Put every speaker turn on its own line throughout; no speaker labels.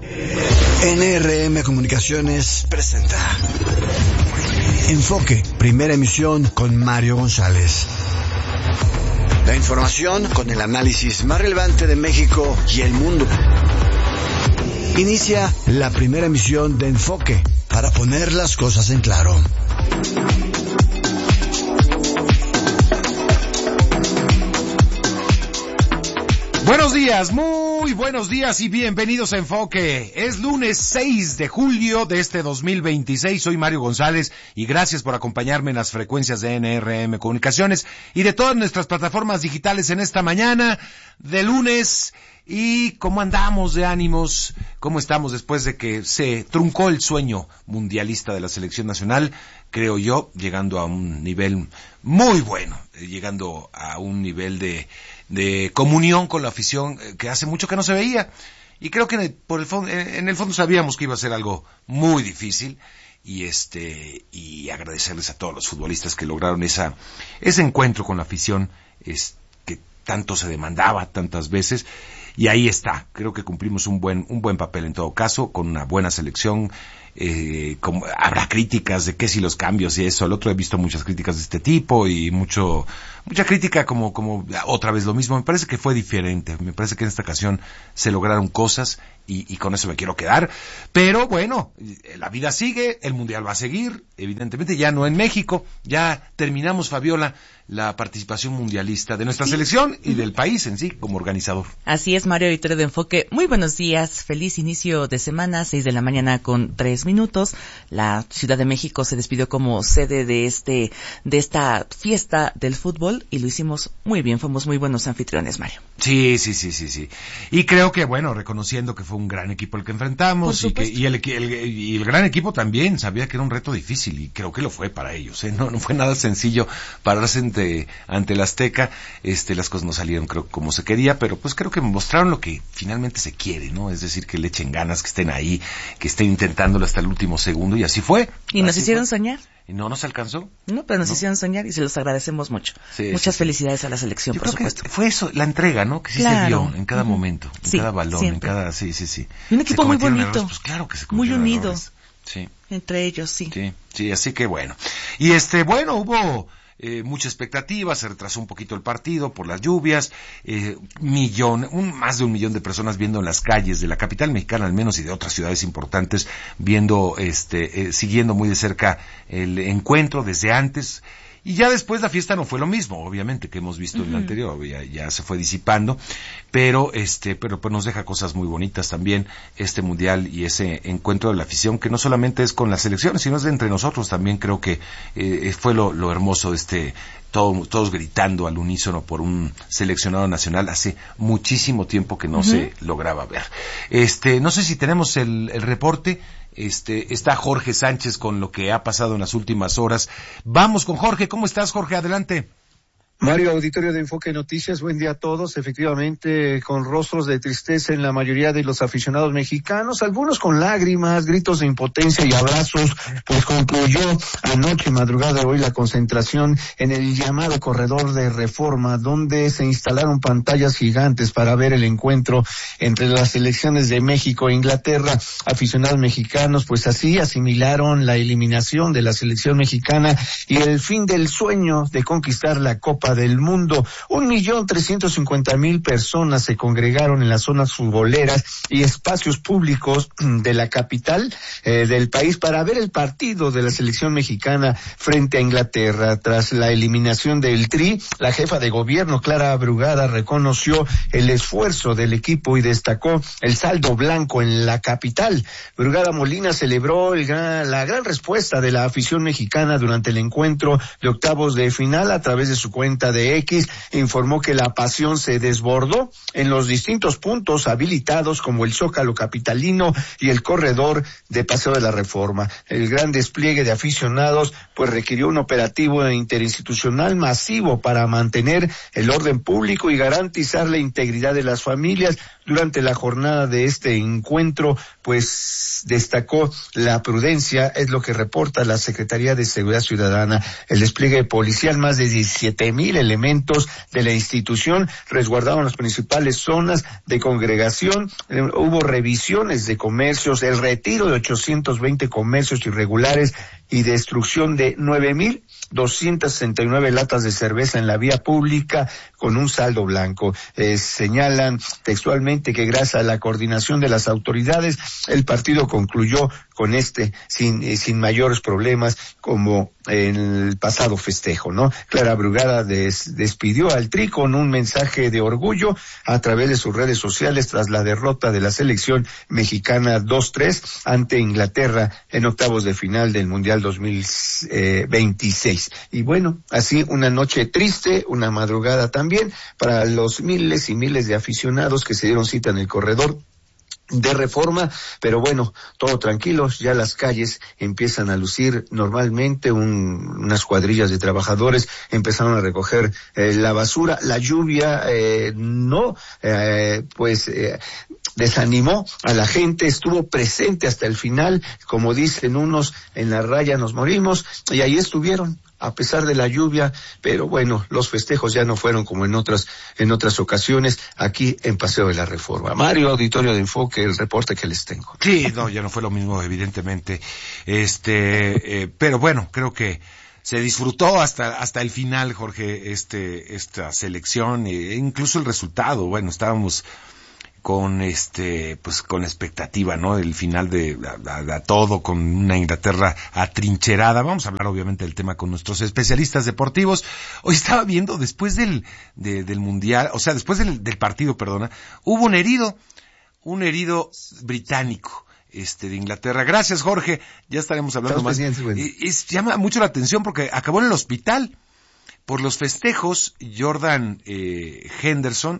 NRM Comunicaciones presenta Enfoque, primera emisión con Mario González. La información con el análisis más relevante de México y el mundo. Inicia la primera emisión de Enfoque para poner las cosas en claro.
Buenos días, muy buenos días y bienvenidos a Enfoque. Es lunes 6 de julio de este 2026. Soy Mario González y gracias por acompañarme en las frecuencias de NRM Comunicaciones y de todas nuestras plataformas digitales en esta mañana de lunes. ¿Y cómo andamos de ánimos? ¿Cómo estamos después de que se truncó el sueño mundialista de la selección nacional? Creo yo, llegando a un nivel muy bueno, llegando a un nivel de comunión con la afición que hace mucho que no se veía. Y creo que en el fondo sabíamos que iba a ser algo muy difícil. Y agradecerles a todos los futbolistas que lograron ese encuentro con la afición, que tanto se demandaba tantas veces. Y ahí está, creo que cumplimos un buen papel en todo caso, con una buena selección. Habrá críticas de que si los cambios y eso, al otro he visto muchas críticas de este tipo y mucha crítica como otra vez lo mismo. Me parece que fue diferente, me parece que en esta ocasión se lograron cosas y con eso me quiero quedar. Pero bueno, la vida sigue, el mundial va a seguir, evidentemente ya no en México, ya terminamos, Fabiola, la participación mundialista de nuestra selección y del país en sí como organizador.
Así es, Mario, auditorio de Enfoque. Muy buenos días, feliz inicio de semana, 6 de la mañana con 3 minutos. La Ciudad de México se despidió como sede de esta fiesta del fútbol y lo hicimos muy bien, fuimos muy buenos anfitriones, Mario.
Sí. Y creo que, bueno, reconociendo que fue un gran equipo el que enfrentamos y el gran equipo también sabía que era un reto difícil y creo que lo fue para ellos, no fue nada sencillo pararse ante el Azteca. Las cosas no salieron creo como se quería, pero pues creo que mostraron lo que finalmente se quiere, ¿no? Es decir, que le echen ganas, que estén ahí, que estén intentándolo hasta el último segundo y así fue.
Y nos hicieron soñar.
¿Y no se alcanzó?
No, pero nos hicieron soñar y se los agradecemos mucho. Muchas felicidades a la selección, por supuesto.
Que fue eso, la entrega, ¿no? Que sí se vio en cada momento, en cada balón,
siempre.
en cada... Sí.
Y un equipo muy bonito.
Errores, pues claro que se
muy unido.
Errores. Sí.
Entre ellos, sí.
Sí, así que bueno. Y hubo mucha expectativa, se retrasó un poquito el partido por las lluvias, más de 1 millón de personas viendo en las calles de la capital mexicana al menos y de otras ciudades importantes, viendo, siguiendo muy de cerca el encuentro desde antes. Y ya después la fiesta no fue lo mismo, obviamente, que hemos visto en la anterior, ya se fue disipando, pero pues nos deja cosas muy bonitas también, este mundial y ese encuentro de la afición, que no solamente es con las selecciones, sino es de entre nosotros también. Creo que fue lo hermoso de todos gritando al unísono por un seleccionado nacional. Hace muchísimo tiempo que no se lograba ver. No sé si tenemos el reporte. Está Jorge Sánchez con lo que ha pasado en las últimas horas. Vamos con Jorge. ¿Cómo estás, Jorge? Adelante.
Mario, auditorio de Enfoque Noticias, buen día a todos. Efectivamente, con rostros de tristeza en la mayoría de los aficionados mexicanos, algunos con lágrimas, gritos de impotencia y abrazos, pues concluyó anoche, madrugada de hoy, la concentración en el llamado Corredor de Reforma, donde se instalaron pantallas gigantes para ver el encuentro entre las selecciones de México e Inglaterra. Aficionados mexicanos, pues así asimilaron la eliminación de la selección mexicana y el fin del sueño de conquistar la Copa del Mundo. 1.350.000 personas se congregaron en las zonas futboleras y espacios públicos de la capital del país para ver el partido de la selección mexicana frente a Inglaterra. Tras la eliminación del Tri, la jefa de gobierno, Clara Brugada, reconoció el esfuerzo del equipo y destacó el saldo blanco en la capital. Brugada Molina celebró la gran respuesta de la afición mexicana durante el encuentro de octavos de final. A través de su cuenta de X, informó que la pasión se desbordó en los distintos puntos habilitados como el Zócalo capitalino y el corredor de Paseo de la Reforma. El gran despliegue de aficionados pues requirió un operativo interinstitucional masivo para mantener el orden público y garantizar la integridad de las familias, Durante la jornada de este encuentro, pues destacó la prudencia, es lo que reporta la Secretaría de Seguridad Ciudadana. El despliegue policial, más de 17,000 elementos de la institución resguardaron las principales zonas de congregación. Hubo revisiones de comercios, el retiro de 820 comercios irregulares y destrucción de 9,269 latas de cerveza en la vía pública con un saldo blanco. Señalan textualmente que gracias a la coordinación de las autoridades, el partido concluyó con sin mayores problemas como en el pasado festejo, ¿no? Clara Brugada despidió al Tri con un mensaje de orgullo a través de sus redes sociales tras la derrota de la selección mexicana 2-3 ante Inglaterra en octavos de final del Mundial 2026. Y bueno, así una noche triste, una madrugada también para los miles y miles de aficionados que se dieron cita en el corredor de Reforma, pero bueno, todo tranquilo, ya las calles empiezan a lucir normalmente, unas cuadrillas de trabajadores empezaron a recoger la basura, la lluvia desanimó a la gente, estuvo presente hasta el final, como dicen unos, en la raya nos morimos, y ahí estuvieron a pesar de la lluvia, pero bueno, los festejos ya no fueron como en otras ocasiones aquí en Paseo de la Reforma. Mario, auditorio de Enfoque, el reporte que les tengo.
Sí, no, ya no fue lo mismo, evidentemente. Pero bueno, creo que se disfrutó hasta el final, Jorge, esta selección, incluso el resultado. Bueno, estábamos con con expectativa, ¿no? El final de todo, con una Inglaterra atrincherada. Vamos a hablar obviamente del tema con nuestros especialistas deportivos. Hoy estaba viendo, después del mundial, o sea, después del partido, perdona, hubo un herido británico, de Inglaterra. Gracias, Jorge. Ya estaremos hablando más. Llama mucho la atención porque acabó en el hospital por los festejos. Jordan Henderson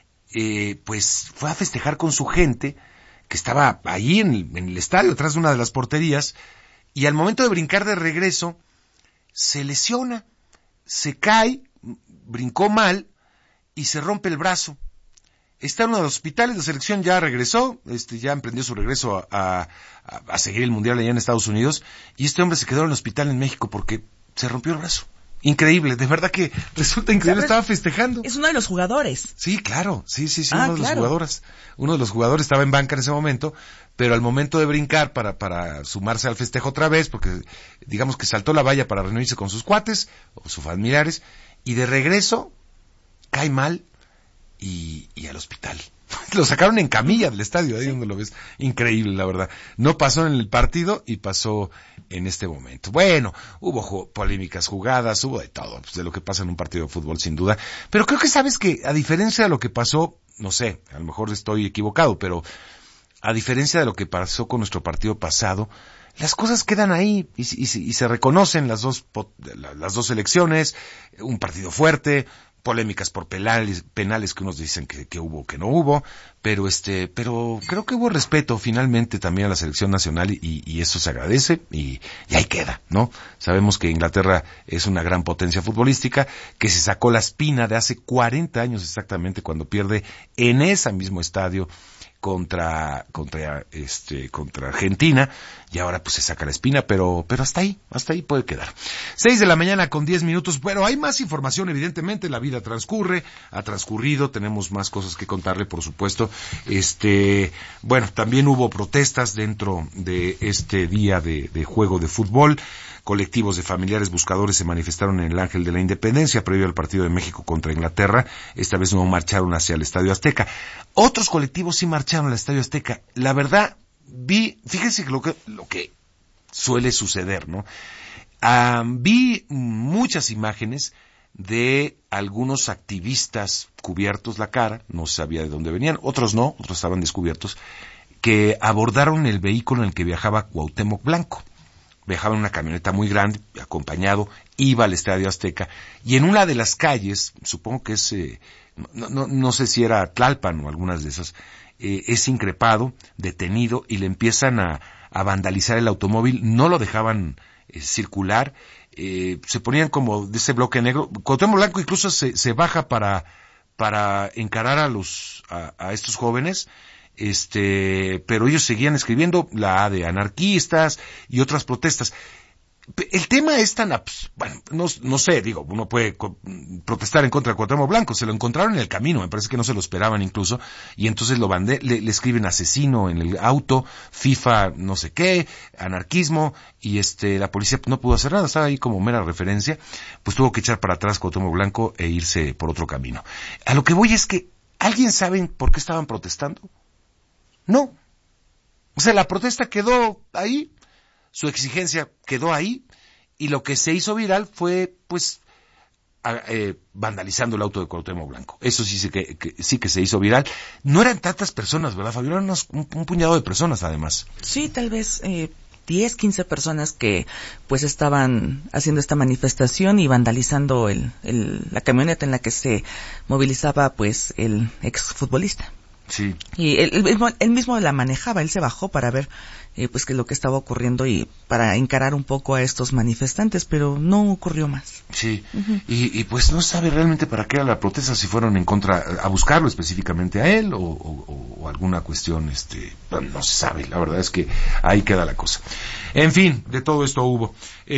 pues fue a festejar con su gente, que estaba ahí en el estadio, atrás de una de las porterías, y al momento de brincar de regreso, se lesiona, se cae, brincó mal, y se rompe el brazo. Está en uno de los hospitales, la selección ya regresó, ya emprendió su regreso a seguir el mundial allá en Estados Unidos, y este hombre se quedó en el hospital en México porque se rompió el brazo. Increíble, de verdad que resulta increíble, estaba festejando.
Es uno de los jugadores.
Sí, claro, sí, los jugadores. Uno de los jugadores estaba en banca en ese momento, pero al momento de brincar para sumarse al festejo otra vez, porque digamos que saltó la valla para reunirse con sus cuates o sus familiares, y de regreso cae mal y al hospital. Lo sacaron en camilla del estadio, ahí donde lo ves. Increíble, la verdad. No pasó en el partido y pasó en este momento. Bueno, hubo polémicas jugadas, hubo de todo, pues de lo que pasa en un partido de fútbol, sin duda. Pero creo que sabes que, a diferencia de lo que pasó, no sé, a lo mejor estoy equivocado, pero a diferencia de lo que pasó con nuestro partido pasado, las cosas quedan ahí y se reconocen las dos selecciones, un partido fuerte, polémicas por penales que unos dicen que hubo, que no hubo, pero creo que hubo respeto finalmente también a la selección nacional y eso se agradece y ahí queda, ¿no? Sabemos que Inglaterra es una gran potencia futbolística, que se sacó la espina de hace 40 años exactamente cuando pierde en ese mismo estadio contra Argentina, y ahora pues se saca la espina, pero hasta ahí puede quedar. 6 de la mañana con 10 minutos, pero hay más información, evidentemente, la vida ha transcurrido, tenemos más cosas que contarle, por supuesto. Bueno, también hubo protestas dentro de este día de juego de fútbol. Colectivos de familiares buscadores se manifestaron en el Ángel de la Independencia previo al partido de México contra Inglaterra. Esta vez no marcharon hacia el Estadio Azteca. Otros colectivos sí marcharon al Estadio Azteca. La verdad, fíjense lo que suele suceder, ¿no? Vi muchas imágenes de algunos activistas cubiertos la cara, no sabía de dónde venían, otros no, otros estaban descubiertos, que abordaron el vehículo en el que viajaba Cuauhtémoc Blanco. Viajaba en una camioneta muy grande, acompañado, iba al Estadio Azteca, y en una de las calles, supongo que es, no sé si era Tlalpan o algunas de esas, es increpado, detenido, y le empiezan a vandalizar el automóvil, no lo dejaban circular, se ponían como de ese bloque negro. Cuauhtémoc Blanco incluso se baja para para encarar a estos jóvenes, pero ellos seguían escribiendo la A de anarquistas y otras protestas. El tema es tan, bueno, no sé, digo, uno puede protestar en contra de Cuauhtémoc Blanco, se lo encontraron en el camino, me parece que no se lo esperaban incluso, y entonces le escriben asesino en el auto, FIFA no sé qué, anarquismo, y la policía no pudo hacer nada, estaba ahí como mera referencia, pues tuvo que echar para atrás Cuauhtémoc Blanco e irse por otro camino. A lo que voy es que, ¿alguien sabe por qué estaban protestando? No. O sea, la protesta quedó ahí, su exigencia quedó ahí, y lo que se hizo viral fue, pues, vandalizando el auto de Cuauhtémoc Blanco. Eso sí que se hizo viral. No eran tantas personas, ¿verdad, Fabiola? Eran un puñado de personas, además.
Sí, tal vez 10, 15 personas que, pues, estaban haciendo esta manifestación y vandalizando la camioneta en la que se movilizaba, pues, el exfutbolista.
Sí.
Y él mismo la manejaba, él se bajó para ver pues que lo que estaba ocurriendo y para encarar un poco a estos manifestantes, pero no ocurrió más.
Sí, y pues no sabe realmente para qué era la protesta, si fueron en contra, a buscarlo específicamente a él, o alguna cuestión, no se sabe, la verdad es que ahí queda la cosa. En fin, de todo esto hubo,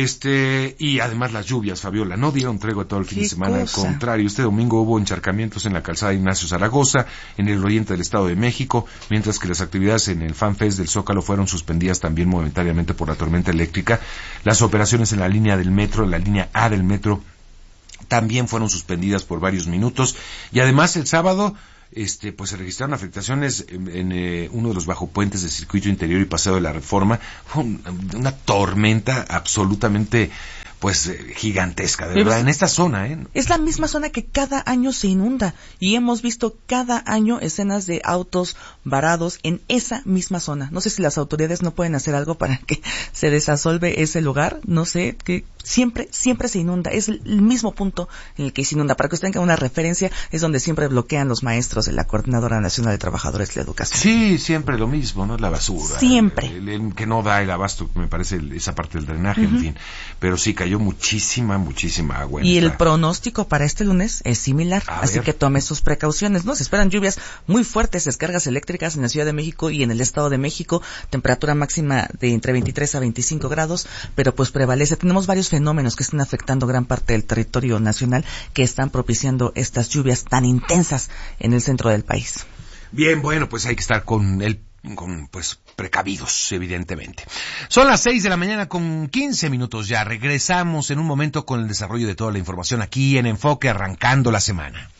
y además las lluvias, Fabiola, no dieron tregua todo el fin de semana, al contrario, este domingo hubo encharcamientos en la calzada Ignacio Zaragoza, en el oriente del Estado de México, mientras que las actividades en el Fan Fest del Zócalo fueron suspendidas también momentáneamente por la tormenta eléctrica. Las operaciones en la línea del metro, en la línea A del metro, también fueron suspendidas por varios minutos, y además el sábado pues se registraron afectaciones en uno de los bajopuentes del circuito interior y Paseo de la Reforma. Fue una tormenta absolutamente pues gigantesca, de verdad, en esta zona,
Es la misma zona que cada año se inunda, y hemos visto cada año escenas de autos varados en esa misma zona. No sé si las autoridades no pueden hacer algo para que se desasolve ese lugar, no sé, que siempre se inunda, es el mismo punto en el que se inunda. Para que usted tenga una referencia, es donde siempre bloquean los maestros de la Coordinadora Nacional de Trabajadores de la Educación.
Sí, siempre lo mismo, ¿no? La basura.
Siempre.
Que no da el abasto, me parece, esa parte del drenaje, en fin. Pero sí, cayó muchísima agua.
Y el pronóstico para este lunes es similar, así que tome sus precauciones, ¿no? Se esperan lluvias muy fuertes, descargas eléctricas en la Ciudad de México y en el Estado de México, temperatura máxima de entre 23 a 25 grados, pero pues prevalece. Tenemos varios fenómenos que están afectando gran parte del territorio nacional, que están propiciando estas lluvias tan intensas en el centro del país.
Bien, bueno, pues hay que estar pues precavidos, evidentemente. Son las 6 de la mañana con 15 minutos ya. Regresamos en un momento con el desarrollo de toda la información aquí en Enfoque, arrancando la semana.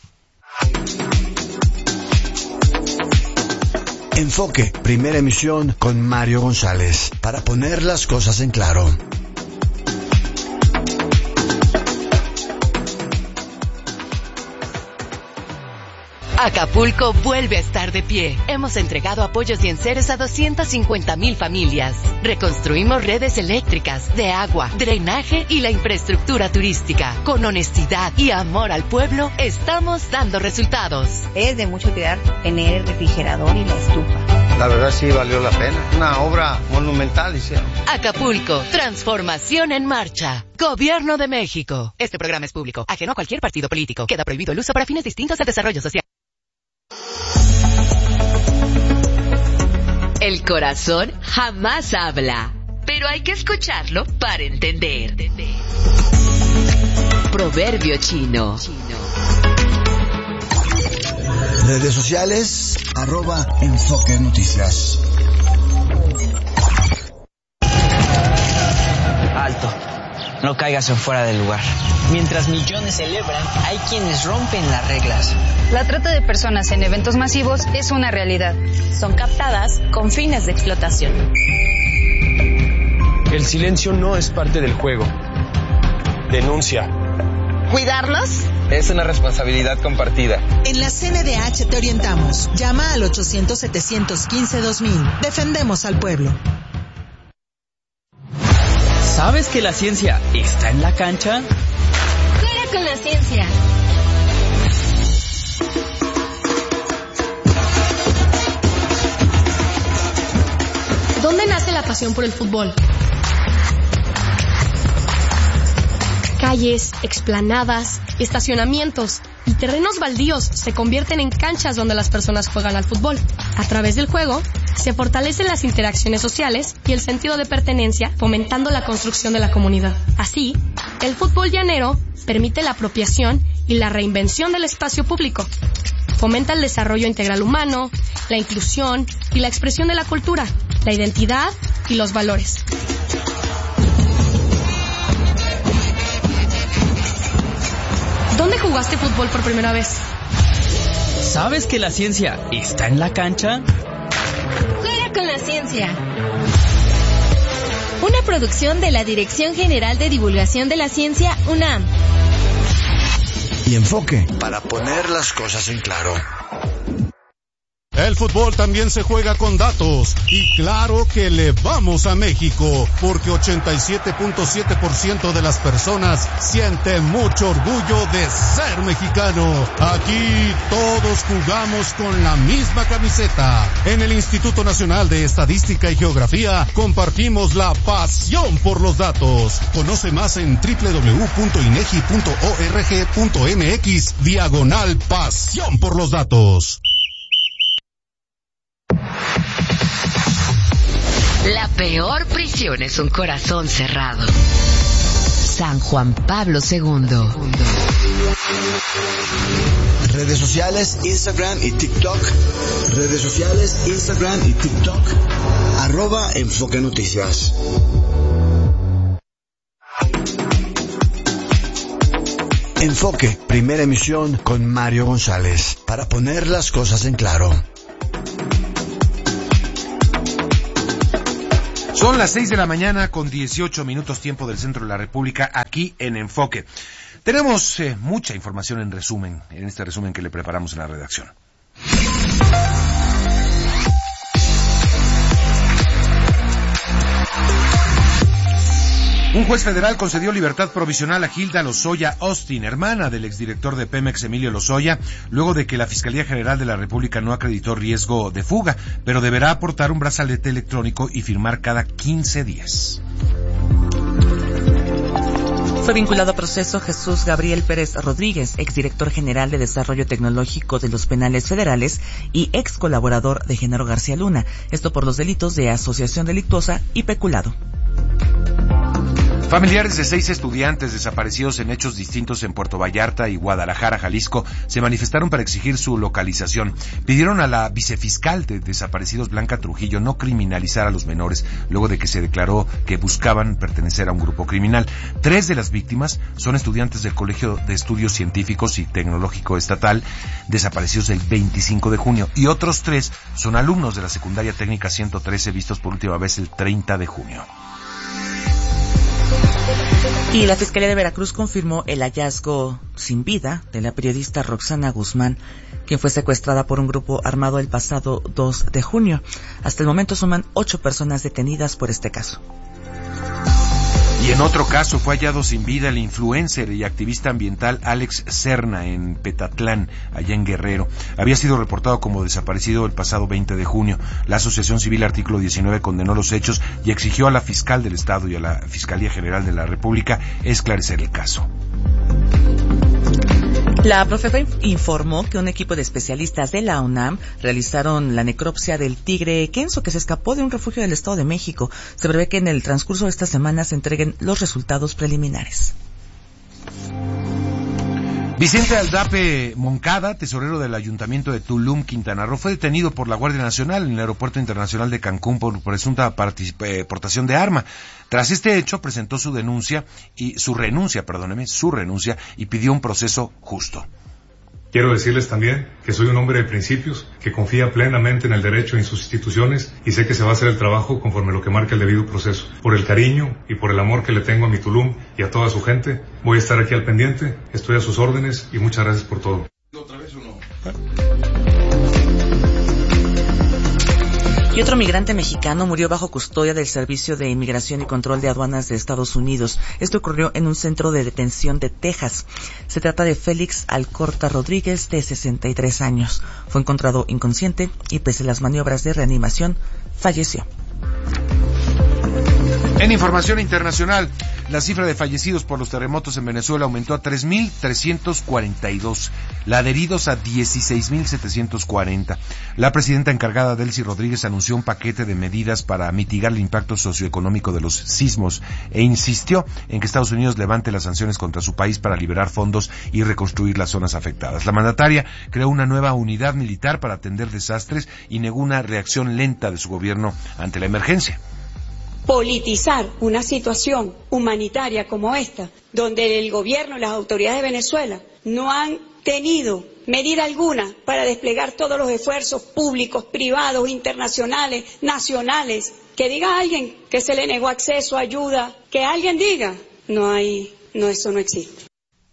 Enfoque, primera emisión con Mario González, para poner las cosas en claro.
Acapulco vuelve a estar de pie. Hemos entregado apoyos y enseres a 250,000 familias. Reconstruimos redes eléctricas, de agua, drenaje y la infraestructura turística. Con honestidad y amor al pueblo, estamos dando resultados.
Es de mucha utilidad tener el refrigerador y la estufa.
La verdad sí valió la pena. Una obra monumental hicieron.
Acapulco, transformación en marcha. Gobierno de México. Este programa es público, ajeno a cualquier partido político. Queda prohibido el uso para fines distintos del desarrollo social. El corazón jamás habla, pero hay que escucharlo para entender. Proverbio chino.
Redes sociales, @Enfoque Noticias.
Alto, no caigas en fuera del lugar. Mientras millones celebran, hay quienes rompen las reglas.
La trata de personas en eventos masivos es una realidad.
Son captadas con fines de explotación.
El silencio no es parte del juego. Denuncia.
¿Cuidarlos?
Es una responsabilidad compartida.
En la CNDH te orientamos. Llama al 800-715-2000. Defendemos al pueblo.
¿Sabes que la ciencia está en la cancha?
Fuera con la ciencia. ¿Dónde nace la pasión por el fútbol? Calles, explanadas, estacionamientos y terrenos baldíos se convierten en canchas donde las personas juegan al fútbol. A través del juego, se fortalecen las interacciones sociales y el sentido de pertenencia, fomentando la construcción de la comunidad. Así, el fútbol llanero permite la apropiación y la reinvención del espacio público. Fomenta el desarrollo integral humano, la inclusión y la expresión de la cultura, la identidad y los valores. ¿Dónde jugaste fútbol por primera vez?
¿Sabes que la ciencia está en la cancha?
Juega con la ciencia. Una producción de la Dirección General de Divulgación de la Ciencia, UNAM.
Y Enfoque, para poner las cosas en claro.
El fútbol también se juega con datos, y claro que le vamos a México, porque 87.7% de las personas sienten mucho orgullo de ser mexicano. Aquí todos jugamos con la misma camiseta. En el Instituto Nacional de Estadística y Geografía compartimos la pasión por los datos. Conoce más en www.inegi.org.mx/pasión por los datos.
La peor prisión es un corazón cerrado. San Juan Pablo II.
Redes sociales, Instagram y TikTok. Redes sociales, Instagram y TikTok. @Enfoque Noticias. Enfoque, primera emisión con Mario González. Para poner las cosas en claro.
Son las 6 de la mañana con 18 minutos tiempo del centro de la República, aquí en Enfoque. Tenemos mucha información en este resumen que le preparamos en la redacción. Un juez federal concedió libertad provisional a Hilda Lozoya Austin, hermana del exdirector de Pemex Emilio Lozoya, luego de que la Fiscalía General de la República no acreditó riesgo de fuga, pero deberá aportar un brazalete electrónico y firmar cada 15 días.
Fue vinculado a proceso Jesús Gabriel Pérez Rodríguez, exdirector general de Desarrollo Tecnológico de los Penales Federales y ex colaborador de Genaro García Luna, esto por los delitos de asociación delictuosa y peculado.
Familiares de 6 estudiantes desaparecidos en hechos distintos en Puerto Vallarta y Guadalajara, Jalisco, se manifestaron para exigir su localización. Pidieron a la vicefiscal de desaparecidos, Blanca Trujillo, no criminalizar a los menores, luego de que se declaró que buscaban pertenecer a un grupo criminal. 3 de las víctimas son estudiantes del Colegio de Estudios Científicos y Tecnológico Estatal, desaparecidos el 25 de junio, y otros 3 son alumnos de la Secundaria Técnica 113, vistos por última vez el 30 de junio.
Y la Fiscalía de Veracruz confirmó el hallazgo sin vida de la periodista Roxana Guzmán, quien fue secuestrada por un grupo armado el pasado 2 de junio. Hasta el momento suman 8 personas detenidas por este caso.
Y en otro caso fue hallado sin vida el influencer y activista ambiental Alex Serna en Petatlán, allá en Guerrero. Había sido reportado como desaparecido el pasado 20 de junio. La Asociación Civil Artículo 19 condenó los hechos y exigió a la fiscal del Estado y a la Fiscalía General de la República esclarecer el caso.
La Profepa informó que un equipo de especialistas de la UNAM realizaron la necropsia del tigre Kenzo, que se escapó de un refugio del Estado de México. Se prevé que en el transcurso de esta semana se entreguen los resultados preliminares.
Vicente Aldape Moncada, tesorero del Ayuntamiento de Tulum, Quintana Roo, fue detenido por la Guardia Nacional en el Aeropuerto Internacional de Cancún por presunta portación de arma. Tras este hecho, presentó su renuncia y pidió un proceso justo.
Quiero decirles también que soy un hombre de principios, que confía plenamente en el derecho y en sus instituciones, y sé que se va a hacer el trabajo conforme lo que marca el debido proceso. Por el cariño y por el amor que le tengo a mi Tulum y a toda su gente, voy a estar aquí al pendiente, estoy a sus órdenes y muchas gracias por todo.
¿Otra vez o no?
Y otro migrante mexicano murió bajo custodia del Servicio de Inmigración y Control de Aduanas de Estados Unidos. Esto ocurrió en un centro de detención de Texas. Se trata de Félix Alcorta Rodríguez, de 63 años. Fue encontrado inconsciente y, pese a las maniobras de reanimación, falleció.
En información internacional, La cifra de fallecidos por los terremotos en Venezuela aumentó a 3.342, la de heridos a 16.740. La presidenta encargada, Delcy Rodríguez, anunció un paquete de medidas para mitigar el impacto socioeconómico de los sismos e insistió en que Estados Unidos levante las sanciones contra su país para liberar fondos y reconstruir las zonas afectadas. La mandataria creó una nueva unidad militar para atender desastres y negó una reacción lenta de su gobierno ante la emergencia.
Politizar una situación humanitaria como esta, donde el gobierno y las autoridades de Venezuela no han tenido medida alguna para desplegar todos los esfuerzos públicos, privados, internacionales, nacionales. Que diga alguien que se le negó acceso, ayuda, que alguien diga, eso no existe.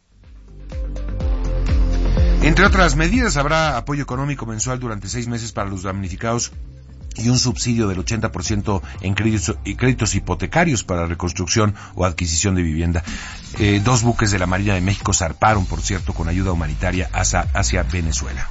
Entre otras medidas, habrá apoyo económico mensual durante 6 meses para los damnificados y un subsidio del 80% en créditos hipotecarios para reconstrucción o adquisición de vivienda. 2 buques de la Marina de México zarparon, por cierto, con ayuda humanitaria hacia Venezuela.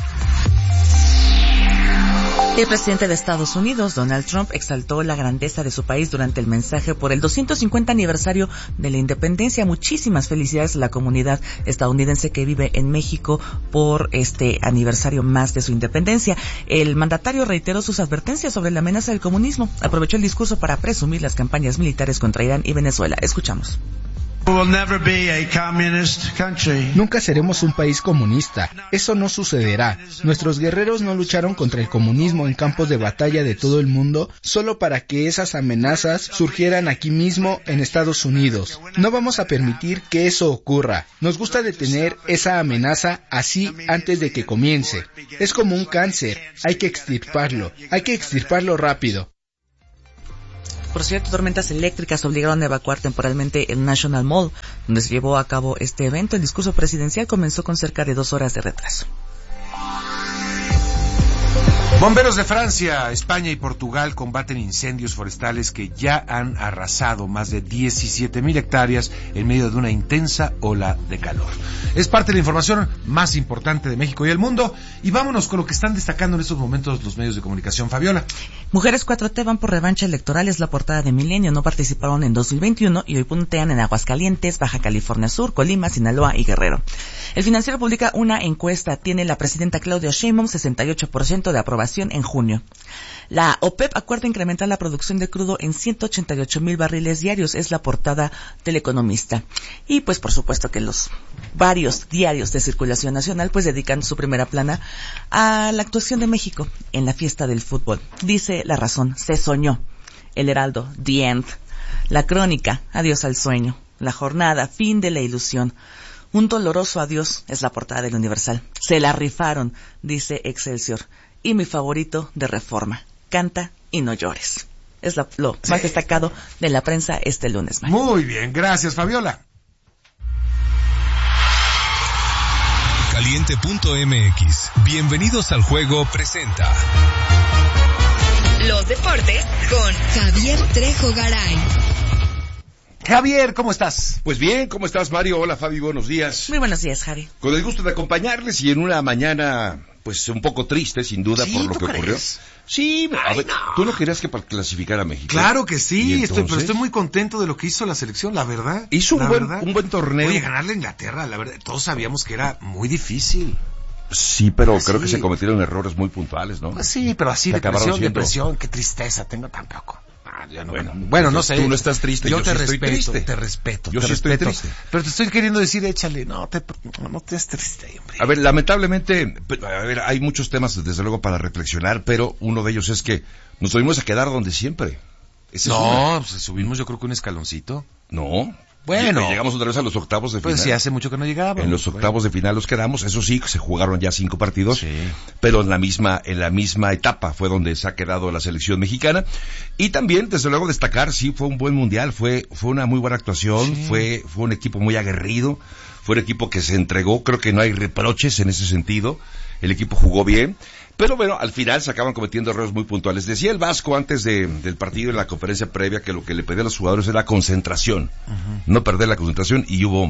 El presidente de Estados Unidos, Donald Trump, exaltó la grandeza de su país durante el mensaje por el 250 aniversario de la independencia. Muchísimas felicidades a la comunidad estadounidense que vive en México por este aniversario más de su independencia. El mandatario reiteró sus advertencias sobre la amenaza del comunismo. Aprovechó el discurso para presumir las campañas militares contra Irán y Venezuela. Escuchamos.
Nunca seremos un país comunista. Eso no sucederá. Nuestros guerreros no lucharon contra el comunismo en campos de batalla de todo el mundo solo para que esas amenazas surgieran aquí mismo en Estados Unidos. No vamos a permitir que eso ocurra. Nos gusta detener esa amenaza así antes de que comience. Es como un cáncer. Hay que extirparlo. Hay que extirparlo rápido.
Por cierto, tormentas eléctricas obligaron a evacuar temporalmente el National Mall, donde se llevó a cabo este evento. El discurso presidencial comenzó con cerca de 2 horas de retraso.
Bomberos de Francia, España y Portugal combaten incendios forestales que ya han arrasado más de 17,000 hectáreas en medio de una intensa ola de calor. Es parte de la información más importante de México y el mundo. Y vámonos con lo que están destacando en estos momentos los medios de comunicación. Fabiola.
Mujeres 4T van por revancha electoral, es la portada de Milenio. No participaron en 2021 y hoy puntean en Aguascalientes, Baja California Sur, Colima, Sinaloa y Guerrero. El Financiero publica una encuesta. Tiene la presidenta Claudia Sheinbaum 68% de aprobación en junio. La OPEP acuerda incrementar la producción de crudo en 188,000 barriles diarios, es la portada del Economista. Y pues por supuesto que los varios diarios de circulación nacional pues dedican su primera plana a la actuación de México en la fiesta del fútbol. Dice La Razón, se soñó. El Heraldo, The End. La Crónica, adiós al sueño. La Jornada, fin de la ilusión. Un doloroso adiós, es la portada del Universal. Se la rifaron, dice Excelsior. Y mi favorito de Reforma, canta y no llores. Es lo más destacado de la prensa este lunes, Mario.
Muy bien, gracias, Fabiola.
Caliente.mx, bienvenidos al juego presenta
los deportes con Javier Trejo Garay.
Javier, ¿cómo estás?
Pues bien, ¿cómo estás, Mario? Hola, Fabi, buenos días.
Muy buenos días, Javi.
Con el gusto de acompañarles y en una mañana, pues un poco triste, sin duda,
sí,
por lo que ocurrió. Sí, a ver, ¿tú no querías que clasificara a México?
Claro que sí, pero estoy muy contento de lo que hizo la selección, la verdad.
Hizo un buen torneo.
Oye, ganarle a Inglaterra, la verdad, todos sabíamos que era muy difícil.
Sí, pero creo que se cometieron errores muy puntuales, ¿no?
Pues sí, pero así depresión, qué tristeza tengo tampoco.
Bueno,
no sé.
Tú no estás triste, yo sí estoy triste.
Te respeto.
Yo sí estoy triste.
Pero te estoy queriendo decir, échale, no te estés triste, hombre.
A ver, lamentablemente, hay muchos temas, desde luego, para reflexionar, pero uno de ellos es que nos tuvimos a quedar donde siempre.
Pues subimos yo creo que un escaloncito.
No.
Bueno.
Llegamos otra vez a los octavos de final.
Pues sí, hace mucho que no llegábamos.
En los octavos de final los quedamos, eso sí, se jugaron ya 5 partidos,
sí.
Pero en la misma etapa fue donde se ha quedado la selección mexicana. Y también, desde luego, destacar, sí, fue un buen mundial, fue una muy buena actuación, sí. Fue un equipo muy aguerrido, fue un equipo que se entregó, creo que no hay reproches en ese sentido, el equipo jugó bien. Pero bueno, al final se acaban cometiendo errores muy puntuales. Decía el Vasco antes del partido en la conferencia previa que lo que le pedía a los jugadores era concentración, no perder la concentración, y hubo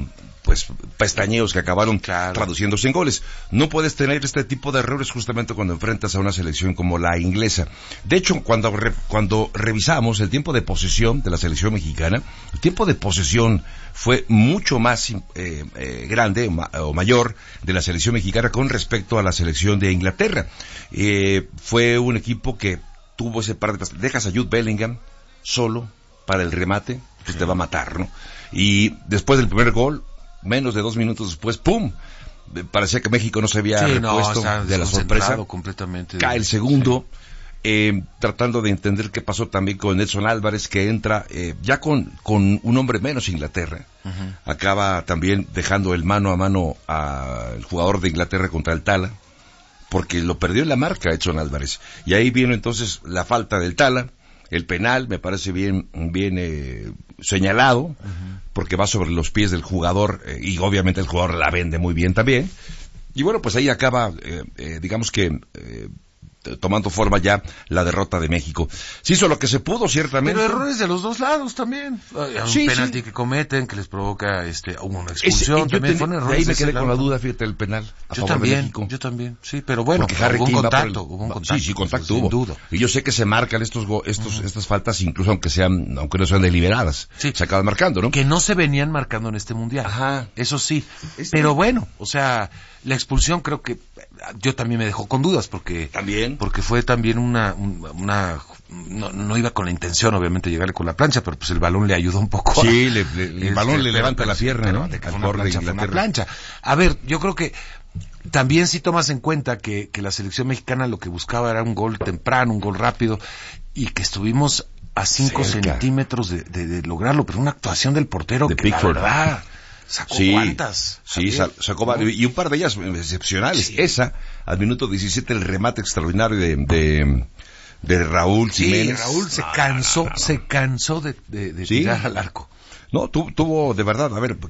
pues pestañeos que acabaron traduciéndose en goles. No puedes tener este tipo de errores justamente cuando enfrentas a una selección como la inglesa. De hecho, cuando revisamos el tiempo de posesión de la selección mexicana, el tiempo de posesión fue mucho más grande o mayor de la selección mexicana con respecto a la selección de Inglaterra. Fue un equipo que tuvo ese par de... Dejas a Jude Bellingham solo para el remate, pues te va a matar, ¿no? Y después del primer gol, menos de 2 minutos después, ¡pum! Parecía que México no se había repuesto de la sorpresa.
Completamente.
Cae el segundo, tratando de entender qué pasó también con Edson Álvarez, que entra ya con un hombre menos Inglaterra. Acaba también dejando el mano a mano al jugador de Inglaterra contra el Tala, porque lo perdió en la marca Edson Álvarez. Y ahí viene entonces la falta del Tala. El penal me parece bien señalado, porque va sobre los pies del jugador, y obviamente el jugador la vende muy bien también. Y bueno, pues ahí acaba, digamos que, tomando forma ya la derrota de México. Se hizo lo que se pudo, ciertamente.
Pero errores de los dos lados también. Un penalti que cometen, que les provoca una expulsión. También fueron errores.
Ahí me quedé con la duda, fíjate, el penal a favor de México.
Yo también, sí, pero bueno,
hubo un
contacto.
Sí, contacto hubo. Sin duda. Y yo sé que se marcan estas faltas, incluso aunque no sean deliberadas.
Sí.
Se acaban marcando, ¿no?
Que no se venían marcando en este mundial.
Ajá.
Eso sí. Pero bueno, o sea, la expulsión creo que yo también me dejó con dudas, porque fue también no iba con la intención, obviamente, de llegarle con la plancha, pero pues el balón le ayudó un poco.
Sí, el balón le levanta la pierna, ¿no?
Fue una plancha. A ver, yo creo que también si tomas en cuenta que la selección mexicana lo que buscaba era un gol temprano, un gol rápido, y que estuvimos a 5 centímetros de lograrlo, pero una actuación del portero
de
que
Pickford.
la verdad sacó cuantas.
Sí, sacó varias, y un par de ellas excepcionales. Sí. Esa, al minuto 17, el remate extraordinario de Raúl Jiménez.
Sí, Raúl se cansó de tirar al arco.
No, tuvo de verdad, a ver,